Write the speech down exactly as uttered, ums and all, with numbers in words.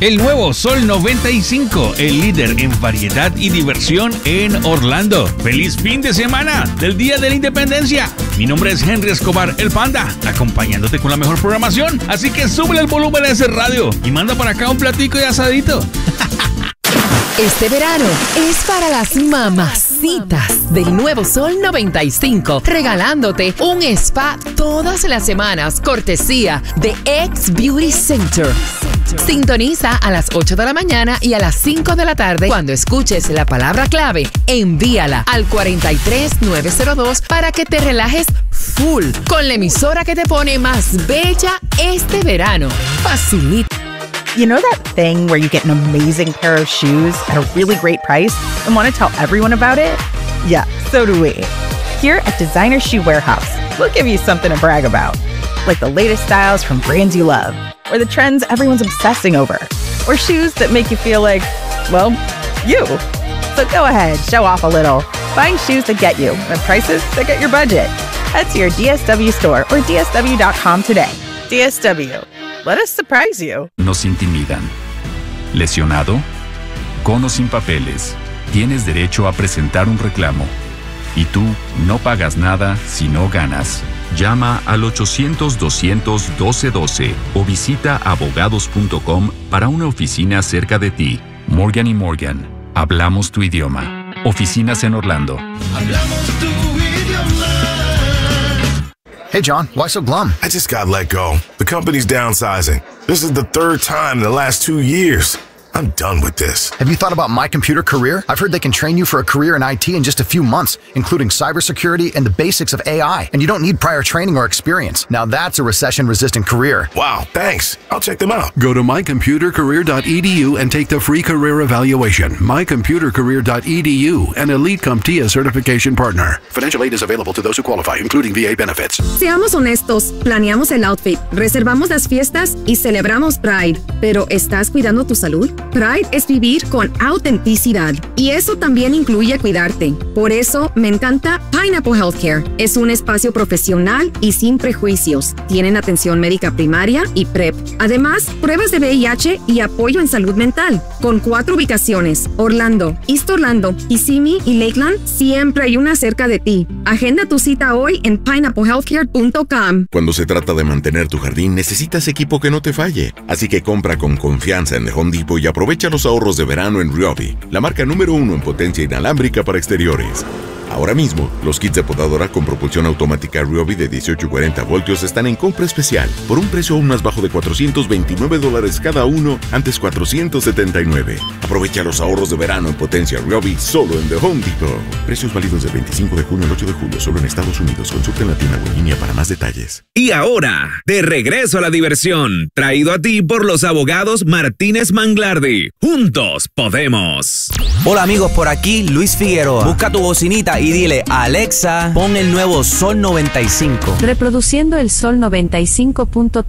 El nuevo Sol noventa y cinco, el líder en variedad y diversión en Orlando. ¡Feliz fin de semana del Día de la Independencia! Mi nombre es Henry Escobar, el Panda, acompañándote con la mejor programación. Así que súbele el volumen a ese radio y manda para acá un platico de asadito. Este verano es para las mamacitas del nuevo Sol noventa y cinco, regalándote un spa todas las semanas, cortesía de X Beauty Center. Sintoniza a las ocho de la mañana y a las cinco de la tarde. Cuando escuches la palabra clave, envíala al cuatro tres nueve cero dos para que te relajes full con la emisora que te pone más bella este verano. Facilita. You know that thing where you get an amazing pair of shoes at a really great price and want to tell everyone about it? Yeah, so do we. Here at Designer Shoe Warehouse, we'll give you something to brag about, like the latest styles from brands you love, or the trends everyone's obsessing over, or shoes that make you feel like, well, you. So go ahead, show off a little. Find shoes that get you at prices that get your budget. Head to your D S W store or D S W dot com today. D S W. Let us surprise you. Nos intimidan. ¿Lesionado? Con o sin papeles, tienes derecho a presentar un reclamo. Y tú no pagas nada si no ganas. Llama al ochocientos, doscientos, doce doce o visita abogados punto com para una oficina cerca de ti. Morgan y Morgan. Hablamos tu idioma. Oficinas en Orlando. Hablamos tu idioma. Hey, John, why so glum? I just got let go. The company's downsizing. This is the third time in the last two years. I'm done with this. Have you thought about My Computer Career? I've heard they can train you for a career in I T in just a few months, including cybersecurity and the basics of A I. And you don't need prior training or experience. Now that's a recession-resistant career. Wow, thanks. I'll check them out. Go to my computer career dot e d u and take the free career evaluation. my computer career dot e d u, an Elite CompTIA certification partner. Financial aid is available to those who qualify, including V A benefits. Seamos honestos, planeamos el outfit, reservamos las fiestas y celebramos Pride. Pero ¿estás cuidando tu salud? Pride es vivir con autenticidad y eso también incluye cuidarte. Por eso me encanta Pineapple Healthcare. Es un espacio profesional y sin prejuicios. Tienen atención médica primaria y PrEP. Además, pruebas de V I H y apoyo en salud mental. Con cuatro ubicaciones, Orlando, East Orlando, Kissimmee y Lakeland, siempre hay una cerca de ti. Agenda tu cita hoy en pineapple healthcare punto com. Cuando se trata de mantener tu jardín, necesitas equipo que no te falle. Así que compra con confianza en The Home Depot y aprovecha los ahorros de verano en Ryobi, la marca número uno en potencia inalámbrica para exteriores. Ahora mismo, los kits de podadora con propulsión automática Ryobi de dieciocho y cuarenta voltios están en compra especial por un precio aún más bajo de cuatrocientos veintinueve dólares cada uno, antes cuatrocientos setenta y nueve. Aprovecha los ahorros de verano en potencia Ryobi solo en The Home Depot. Precios válidos del veinticinco de junio al ocho de julio solo en Estados Unidos. Consulta en la tienda o en línea para más detalles. Y ahora, de regreso a la diversión, traído a ti por los abogados Martínez Manglardi. Juntos podemos. Hola amigos, por aquí Luis Figueroa. Busca tu bocinita y dile a Alexa, pon el nuevo Sol noventa y cinco. Reproduciendo el Sol noventa y cinco punto tres.